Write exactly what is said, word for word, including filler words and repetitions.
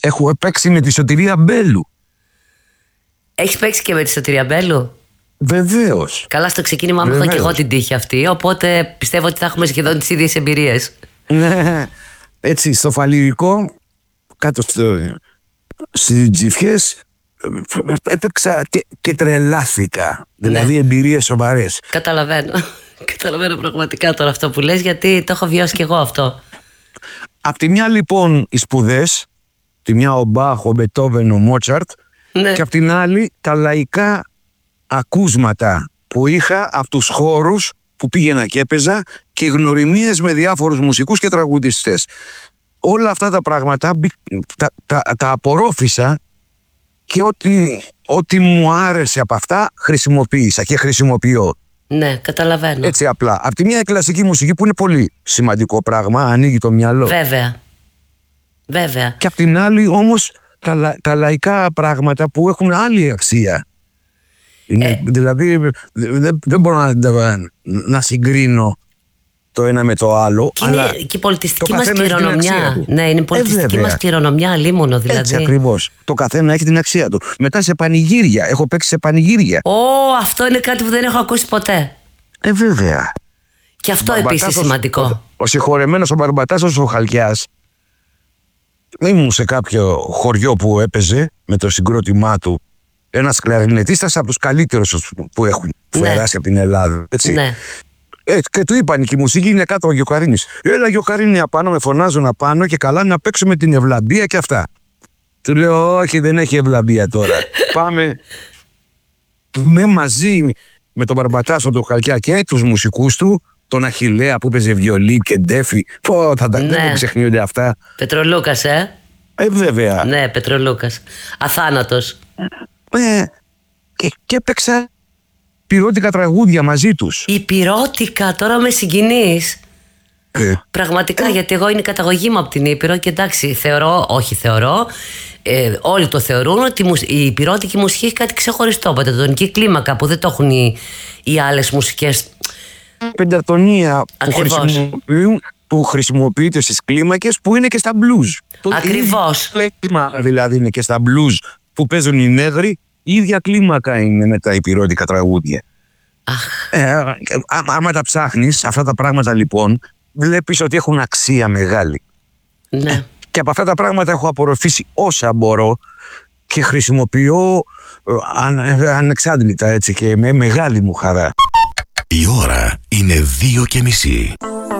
Έχω παίξει με τη Σωτηρία Μπέλου. Έχεις παίξει και με τη Σωτηρία Μπέλου? Βεβαίως. Καλά, στο ξεκίνημα μου είχα και εγώ την τύχη αυτή, οπότε πιστεύω ότι θα έχουμε σχεδόν τις ίδιες εμπειρίες. Ναι, έτσι στο Φαλιρικό, κάτω στο, στις Τζιφιές, έπαιξα και, και τρελάθηκα. Δηλαδή ναι. Εμπειρίες σοβαρές. Καταλαβαίνω. Καταλαβαίνω πραγματικά τώρα αυτό που λες, γιατί το έχω βιώσει και εγώ αυτό. Απ' τη μια λοιπόν οι σπουδές, τη μια ο Μπάχ, ο Μπετόβεν, ο Μότσαρτ, ναι. Και απ' την άλλη τα λαϊκά ακούσματα που είχα από τους χώρους που πήγαινα και έπαιζα και γνωριμίες με διάφορους μουσικούς και τραγουδιστές. Όλα αυτά τα πράγματα τα, τα, τα απορρόφησα και ό,τι, ό,τι μου άρεσε από αυτά χρησιμοποίησα και χρησιμοποιώ. Ναι, καταλαβαίνω. Έτσι απλά. Απ' τη μια η κλασική μουσική που είναι πολύ σημαντικό πράγμα, ανοίγει το μυαλό. Βέβαια. Βέβαια. Και απ' την άλλη όμως τα, τα λαϊκά πράγματα που έχουν άλλη αξία. Είναι, ε. Δηλαδή δεν, δεν μπορώ να, να συγκρίνω το ένα με το άλλο. Και αλλά είναι και η πολιτιστική μας κληρονομιά. Ναι, είναι η πολιτιστική ε, μας κληρονομιά, αλίμονο δηλαδή. Έτσι ακριβώς. Το καθένα έχει την αξία του. Μετά σε πανηγύρια. Έχω παίξει σε πανηγύρια. Ω, αυτό είναι κάτι που δεν έχω ακούσει ποτέ. Ε, βέβαια. Και αυτό επίσης σημαντικό. Ο, ο συγχωρεμένος ο Μπαρμπατάσος ο Χαλκιάς. Ήμουν σε κάποιο χωριό που έπαιζε με το συγκρότημά του. Ένας κλαρινετίστας από τους καλύτερους που έχουν ναι. Φεράσει από την Ελλάδα. Έτσι. Ναι. Ε, και του είπαν και η μουσική είναι κάτω ο Γιοκαρίνης. Έλα Γιοκαρίνη απάνω, με φωνάζουν απάνω και καλά να παίξουμε την ευλαμπία και αυτά. Του λέω όχι, δεν έχει ευλαμπία τώρα. Πάμε με μαζί με τον Μπαρμπατάσο τον Χαλκιά και τους μουσικούς του, τον Αχιλλέα που παίζε βιολί και ντέφι. Πω, θα τα ναι. ξεχνιούνται αυτά. Πετρολούκας, ε. Ε, βέβαια. Ναι, Πετρολούκας. Αθάνατος. Ε, και, και έπαιξα πυρώτικα τραγούδια μαζί τους. Η πυρώτικα, τώρα με συγκινείς. Ε. Πραγματικά, ε. γιατί εγώ είναι η καταγωγή μου από την Ήπειρο και εντάξει, θεωρώ, όχι θεωρώ, ε, όλοι το θεωρούν ότι η πυρώτικη μουσική έχει κάτι ξεχωριστό, πεντατονική κλίμακα που δεν το έχουν οι, οι άλλες μουσικές. Πεντατονία που, χρησιμοποιούν, που χρησιμοποιείται στις κλίμακες που είναι και στα blues. Ακριβώς. Το κλίμα δηλαδή είναι και στα blues που παίζουν οι νέγροι. Η ίδια κλίμακα είναι με τα υπηρώτικα τραγούδια. Αχ. Ε, άμα τα ψάχνεις, αυτά τα πράγματα λοιπόν, βλέπεις ότι έχουν αξία μεγάλη. Ναι. Και από αυτά τα πράγματα έχω απορροφήσει όσα μπορώ και χρησιμοποιώ αν, ανεξάντλητα έτσι και με μεγάλη μου χαρά. Η ώρα είναι δύο και μισή.